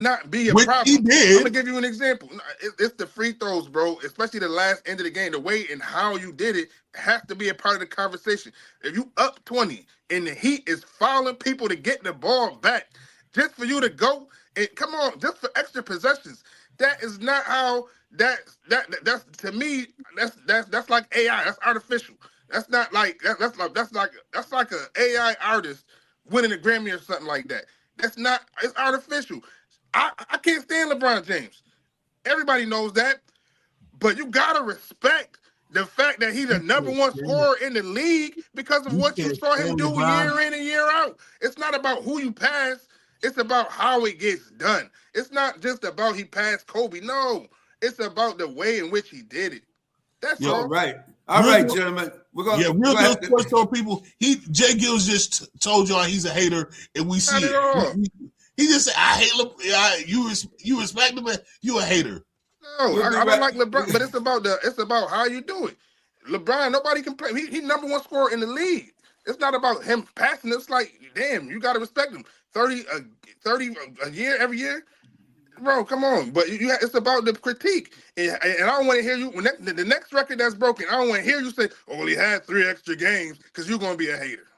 not be a Which problem. he did. I'm gonna give you an example. It's the free throws, bro. Especially the last end of the game. The way and how you did it has to be a part of the conversation. If you up 20 and the Heat is fouling people to get the ball back, just for you to go and come on, just for extra possessions, that is not how that's to me. That's like AI. That's artificial. That's not like that's like a AI artist winning a Grammy or something like that. That's not. It's artificial. I can't stand LeBron James. Everybody knows that, but you gotta respect the fact that he's the number one scorer in the league because of what you saw him do year in and year out. It's not about who you pass. It's about how it gets done. It's not just about he passed Kobe. No, it's about the way in which he did it. That's all. All right. All right, gentlemen. We're going to Real deal sports talk people. Jay Gills just told y'all he's a hater, and we see it. He just said, I hate you respect him, but you a hater. No, I don't like LeBron, but it's about how you do it. LeBron, nobody can play. He number one scorer in the league. It's not about him passing. It's like, damn, you gotta respect him. 30 a year, every year. Bro, come on. But it's about the critique. And I don't want to hear you, when the next record that's broken, I don't want to hear you say, oh, well, he had 3 extra games, because you're going to be a hater.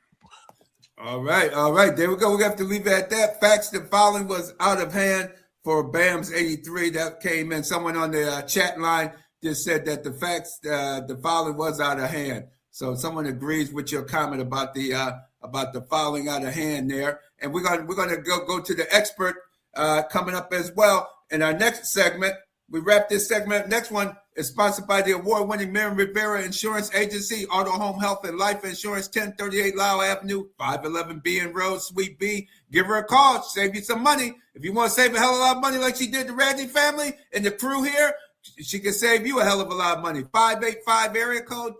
All right. There we go. We have to leave it at that. Facts, the fouling was out of hand for Bam's 83. That came in. Someone on the chat line just said that the fouling was out of hand. So someone agrees with your comment about the fouling out of hand there. And we're gonna go to the expert coming up as well. In our next segment, we wrap this segment. Next one is sponsored by the award-winning Miriam Rivera Insurance Agency, Auto, Home, Health, and Life Insurance, 1038 Lyle Avenue, 511 BN Road, Suite B. Give her a call. Save you some money. If you want to save a hell of a lot of money like she did the Randy family and the crew here, she can save you a hell of a lot of money. 585 area code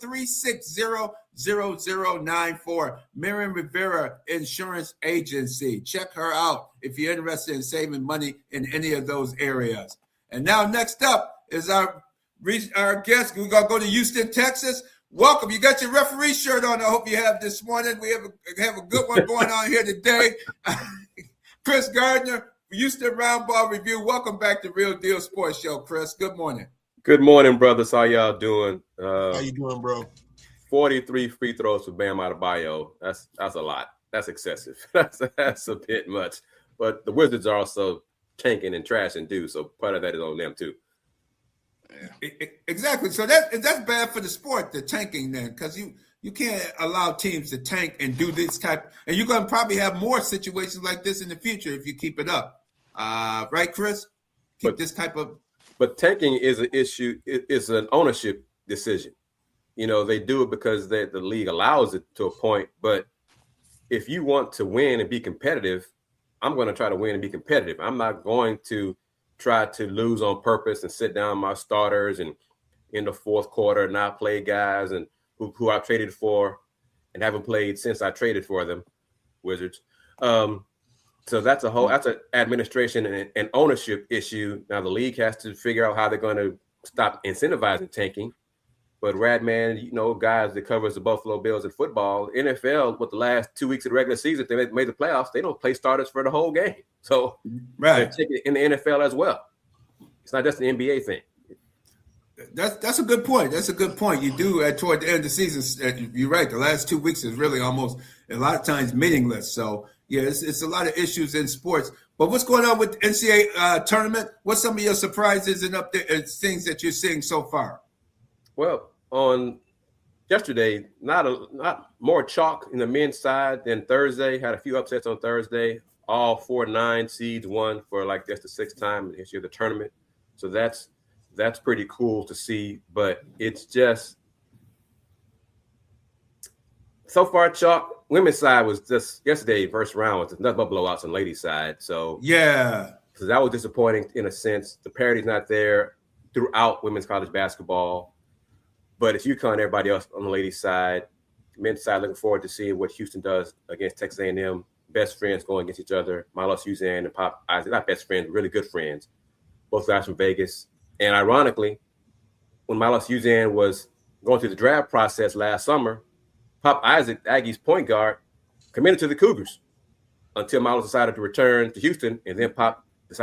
360-0094. Miriam Rivera Insurance Agency. Check her out if you're interested in saving money in any of those areas. And now next up is our guest. We're going to go to Houston, Texas. Welcome. You got your referee shirt on. I hope you have this morning. We have a good one going on here today. Chris Gardner, Houston Roundball Review. Welcome back to Real Deal Sports Show, Chris. Good morning. Good morning, brothers. How y'all doing? How you doing, bro? 43 free throws for Bam Adebayo. That's a lot. That's excessive. That's a bit much. But the Wizards are also tanking and trashing too, so part of that is on them too. Yeah. Exactly. So that's bad for the sport, the tanking then, because you can't allow teams to tank and do this type. And you're going to probably have more situations like this in the future if you keep it up. Right, Chris? This type of. But tanking is an issue. It's an ownership decision. You know, they do it because the league allows it to a point. But if you want to win and be competitive, I'm going to try to win and be competitive. I'm not going to try to lose on purpose and sit down my starters and in the fourth quarter not play guys and who I traded for and haven't played since I traded for them, Wizards. So that's an administration and ownership issue. Now the league has to figure out how they're going to stop incentivizing tanking. But Radman, you know, guys that covers the Buffalo Bills in football, NFL, with the last 2 weeks of the regular season, if they made the playoffs, they don't play starters for the whole game. So they're taking it in the NFL as well. It's not just an NBA thing. That's a good point. That's a good point. You do toward the end of the season. You're right. The last 2 weeks is really almost a lot of times meaningless. So yeah, it's a lot of issues in sports. But what's going on with the NCAA tournament? What's some of your surprises and things that you're seeing so far? Well, on yesterday, not more chalk in the men's side than Thursday. Had a few upsets on Thursday. All 4 9 seeds won for like that's the 6th time in the history of the tournament. So that's pretty cool to see. But it's just so far chalk. Women's side was just yesterday. First round was nothing but blowouts on ladies' side. So yeah, so that was disappointing in a sense. The parity's not there throughout women's college basketball. But it's UConn and everybody else on the ladies' side. Men's side, looking forward to seeing what Houston does against Texas A&M. Best friends going against each other. Milos Uzan and Pop Isaac, not best friends, really good friends. Both guys from Vegas. And ironically, when Milos Uzan was going through the draft process last summer, Pop Isaac, Aggie's point guard, committed to the Cougars until Milos decided to return to Houston, and then Pop